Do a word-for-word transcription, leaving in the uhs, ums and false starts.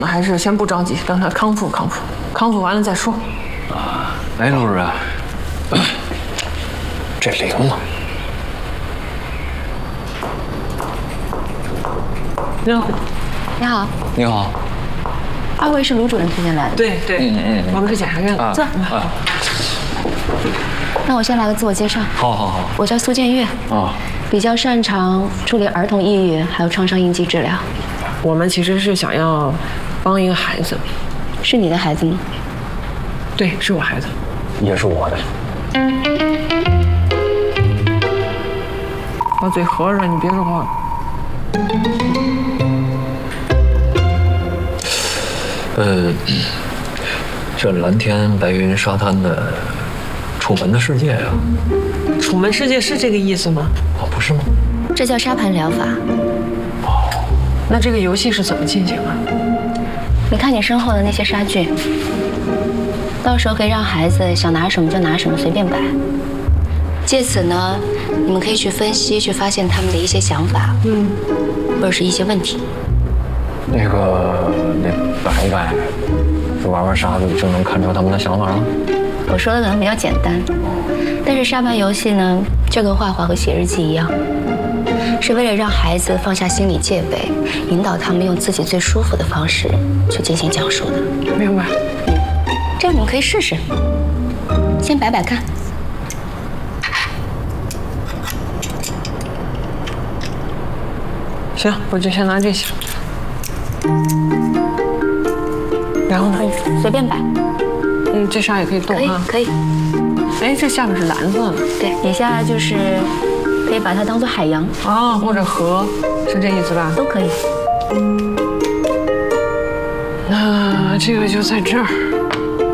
还是先不着急，等他康复康复，康复完了再说。 啊，哎，陆主任，这灵吗？ 你好， 你好， 你好， 二位是卢主任推荐来的？ 对对，嗯嗯，我们是检察院的，坐。 啊， 那我先来个自我介绍。 好好好， 我叫苏建月， 啊， 比较擅长处理儿童抑郁还有创伤应激治疗。 我们其实是想要帮一个孩子。 是你的孩子吗？ 对，是我孩子。 也是我的。 把嘴合着，你别说话。 呃，这蓝天白云沙滩的楚门的世界呀、 啊，楚门世界是这个意思吗？ 啊，不是吗？ 这叫沙盘疗法。 哦，那这个游戏是怎么进行啊？ 你看你身后的那些沙具，到时候可以让孩子想拿什么就拿什么，随便摆。借此呢，你们可以去分析、去发现他们的一些想法，嗯，或者是一些问题。 那个，那摆一摆，就玩玩沙子，就能看出他们的想法了。 我说的可能比较简单，但是沙盘游戏呢，就跟画画和写日记一样，是为了让孩子放下心理戒备，引导他们用自己最舒服的方式去进行讲述的。 明白。 嗯，这样你们可以试试，先摆摆看。 行，我就先拿这些。然后呢？ 随便摆。 嗯，这沙也可以动啊。 可以。可以哎，这下面是蓝色的。 对，底下就是可以把它当做海洋啊，或者河，是这意思吧？ 都可以。 那这个就在这儿。